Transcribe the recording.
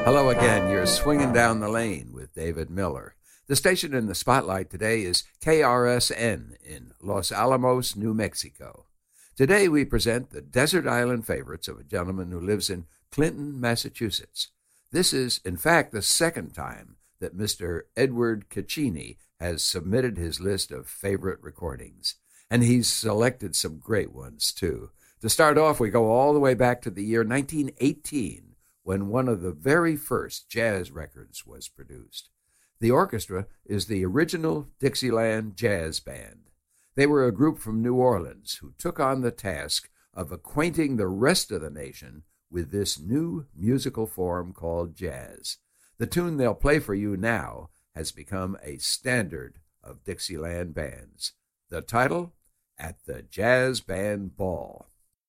Hello again. You're swinging down the lane with David Miller. The station in the spotlight today is KRSN in Los Alamos, New Mexico. Today we present the desert island favorites of a gentleman who lives in Clinton, Massachusetts. This is, in fact, the second time that Mr. Edward Caccini has submitted his list of favorite recordings. And he's selected some great ones, too. To start off, we go all the way back to the year 1918, when one of the very first jazz records was produced. The orchestra is the original Dixieland Jazz Band. They were a group from New Orleans who took on the task of acquainting the rest of the nation with this new musical form called jazz. The tune they'll play for you now has become a standard of Dixieland bands. The title, At the Jazz Band Ball.